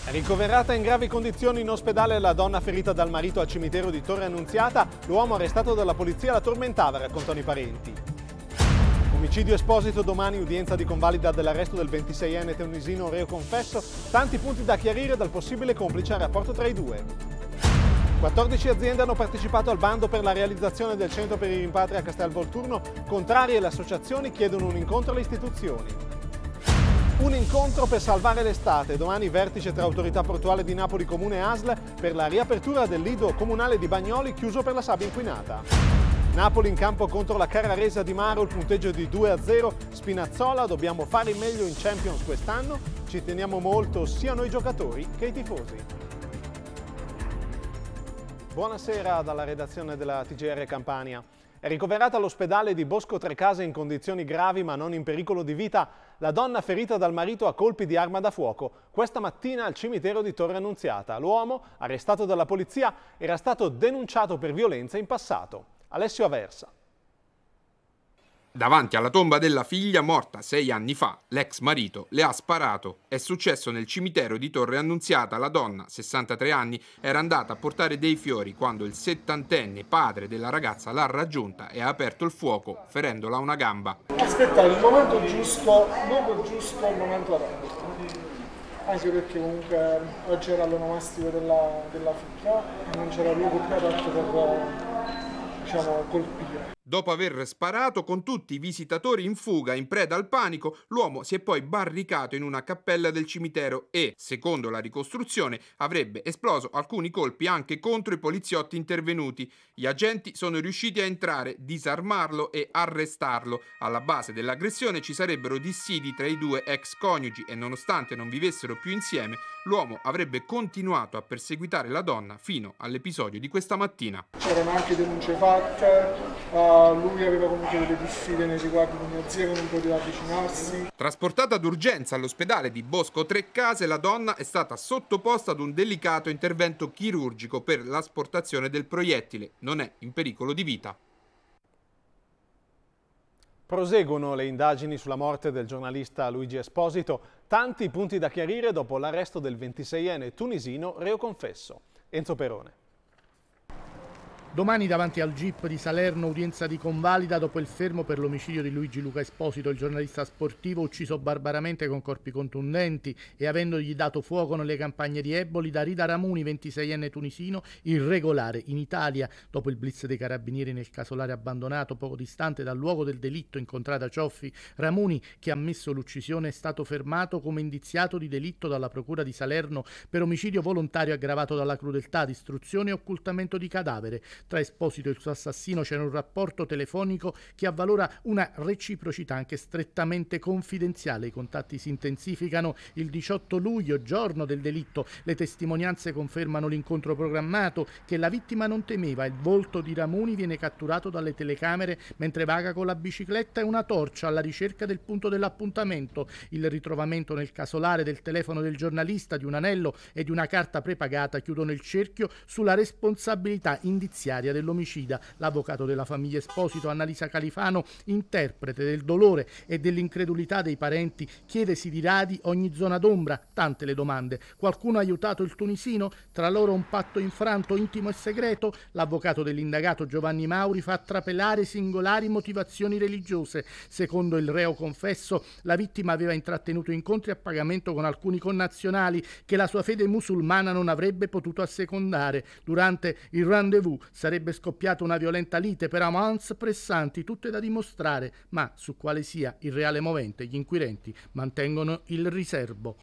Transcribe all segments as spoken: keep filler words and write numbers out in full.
Ricoverata in gravi condizioni in ospedale la donna ferita dal marito al cimitero di Torre Annunziata, l'uomo arrestato dalla polizia la tormentava, raccontano i parenti. Omicidio Esposito, domani udienza di convalida dell'arresto del ventiseienne tunisino reo confesso, tanti punti da chiarire dal possibile complice al rapporto tra i due. quattordici aziende hanno partecipato al bando per la realizzazione del centro per i rimpatri a Castelvolturno, contrarie le associazioni chiedono un incontro alle istituzioni. Un incontro per salvare l'estate, domani vertice tra autorità portuale di Napoli Comune e A S L per la riapertura del lido comunale di Bagnoli chiuso per la sabbia inquinata. Napoli in campo contro la Carraresa di Maro, il punteggio di due a zero, Spinazzola, dobbiamo fare meglio in Champions quest'anno, ci teniamo molto sia noi giocatori che i tifosi. Buonasera dalla redazione della T G R Campania. È ricoverata all'ospedale di Bosco Trecase in condizioni gravi ma non in pericolo di vita la donna ferita dal marito a colpi di arma da fuoco questa mattina al cimitero di Torre Annunziata. L'uomo, arrestato dalla polizia, era stato denunciato per violenza in passato. Alessio Aversa. Davanti alla tomba della figlia morta sei anni fa, l'ex marito le ha sparato. È successo nel cimitero di Torre Annunziata. La donna, sessantatré anni, era andata a portare dei fiori quando il settantenne padre della ragazza l'ha raggiunta e ha aperto il fuoco, ferendola a una gamba. Aspettare il momento giusto, dopo il giusto, il momento adatto. Anche perché comunque oggi era l'onomastico della, della figlia e non c'era luogo più adatto per, diciamo, colpire. Dopo aver sparato con tutti i visitatori in fuga, in preda al panico, l'uomo si è poi barricato in una cappella del cimitero e, secondo la ricostruzione, avrebbe esploso alcuni colpi anche contro i poliziotti intervenuti. Gli agenti sono riusciti a entrare, disarmarlo e arrestarlo. Alla base dell'aggressione ci sarebbero dissidi tra i due ex coniugi e, nonostante non vivessero più insieme, l'uomo avrebbe continuato a perseguitare la donna fino all'episodio di questa mattina. C'erano anche denunce fatte. Uh, lui aveva comunque delle diffide nei riguardi di mia zia che non poteva avvicinarsi. Trasportata d'urgenza all'ospedale di Bosco Trecase, la donna è stata sottoposta ad un delicato intervento chirurgico per l'asportazione del proiettile. Non è in pericolo di vita. Proseguono le indagini sulla morte del giornalista Luigi Esposito. Tanti punti da chiarire dopo l'arresto del ventiseienne tunisino reo confesso. Enzo Perone. Domani davanti al G I P di Salerno udienza di convalida dopo il fermo per l'omicidio di Luigi Luca Esposito, il giornalista sportivo ucciso barbaramente con corpi contundenti e avendogli dato fuoco nelle campagne di Eboli da Rida Ramuni, ventiseienne tunisino, irregolare in Italia dopo il blitz dei carabinieri nel casolare abbandonato poco distante dal luogo del delitto in contrada Cioffi. Ramuni, che ha ammesso l'uccisione, è stato fermato come indiziato di delitto dalla procura di Salerno per omicidio volontario aggravato dalla crudeltà, distruzione e occultamento di cadavere. Tra Esposito e il suo assassino c'era un rapporto telefonico che avvalora una reciprocità anche strettamente confidenziale. I contatti si intensificano il diciotto luglio, giorno del delitto. Le testimonianze confermano l'incontro programmato che la vittima non temeva. Il volto di Ramuni viene catturato dalle telecamere mentre vaga con la bicicletta e una torcia alla ricerca del punto dell'appuntamento. Il ritrovamento nel casolare del telefono del giornalista, di un anello e di una carta prepagata chiudono il cerchio sulla responsabilità indiziaria dell'omicida. L'avvocato della famiglia Esposito, Annalisa Califano, interprete del dolore e dell'incredulità dei parenti, chiede si diradi ogni zona d'ombra. Tante le domande. Qualcuno ha aiutato il tunisino? Tra loro un patto infranto, intimo e segreto? L'avvocato dell'indagato Giovanni Mauri fa trapelare singolari motivazioni religiose. Secondo il reo confesso, la vittima aveva intrattenuto incontri a pagamento con alcuni connazionali che la sua fede musulmana non avrebbe potuto assecondare. Durante il rendezvous sarebbe scoppiata una violenta lite per avance pressanti, tutte da dimostrare, ma su quale sia il reale movente gli inquirenti mantengono il riserbo.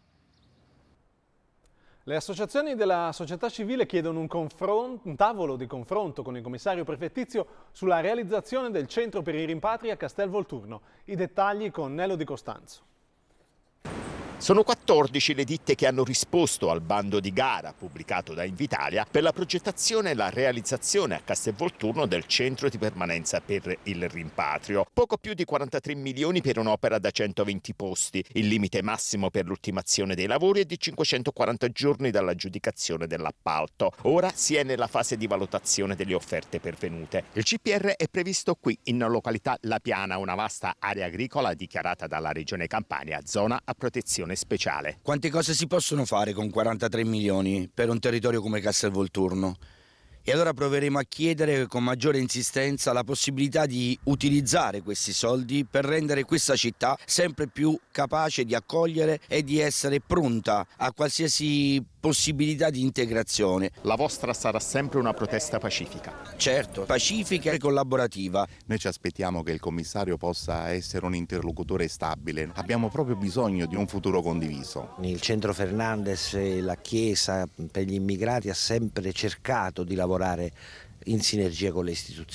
Le associazioni della società civile chiedono un, confron- un tavolo di confronto con il commissario prefettizio sulla realizzazione del centro per i rimpatri a Castelvolturno. I dettagli con Nello Di Costanzo. Sono quattordici le ditte che hanno risposto al bando di gara pubblicato da Invitalia per la progettazione e la realizzazione a Castelvolturno del centro di permanenza per il rimpatrio. Poco più di quarantatré milioni per un'opera da centoventi posti. Il limite massimo per l'ultimazione dei lavori è di cinquecentoquaranta giorni dall'aggiudicazione dell'appalto. Ora si è nella fase di valutazione delle offerte pervenute. Il C P R è previsto qui in località La Piana, una vasta area agricola dichiarata dalla Regione Campania zona a protezione protezione speciale. Quante cose si possono fare con quarantatré milioni per un territorio come Castelvolturno? E allora proveremo a chiedere con maggiore insistenza la possibilità di utilizzare questi soldi per rendere questa città sempre più capace di accogliere e di essere pronta a qualsiasi possibilità di integrazione. La vostra sarà sempre una protesta pacifica. Certo, pacifica e collaborativa. Noi ci aspettiamo che il commissario possa essere un interlocutore stabile. Abbiamo proprio bisogno di un futuro condiviso. Il Centro Fernandez e la Chiesa per gli immigrati ha sempre cercato di lavorare in sinergia con le istituzioni.